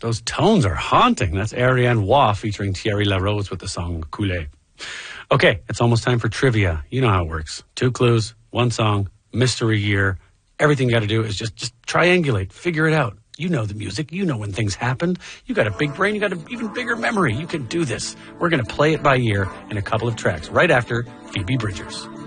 Those tones are haunting. That's Ariane Waugh featuring Thierry Larose with the song Couler. Okay, it's almost time for trivia. You know how it works. 2 clues, 1 song, mystery year. Everything you got to do is just triangulate, figure it out. You know the music. You know when things happened. You got a big brain. You got an even bigger memory. You can do this. We're going to play it by ear in a couple of tracks right after Phoebe Bridgers.